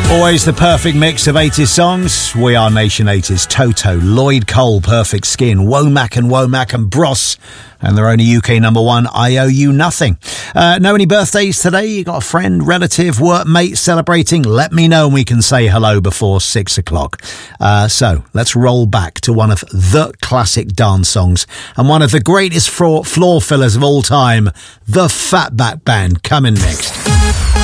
Always the perfect mix of 80s songs. We are Nation 80s. Toto, Lloyd Cole, Perfect Skin, Womack and Bros. And their only UK number one, I Owe You Nothing. Know any birthdays today? You got a friend, relative, workmate celebrating? Let me know and we can say hello before 6 o'clock. So let's roll back to one of the classic dance songs and one of the greatest floor fillers of all time, the Fatback Band. Coming next.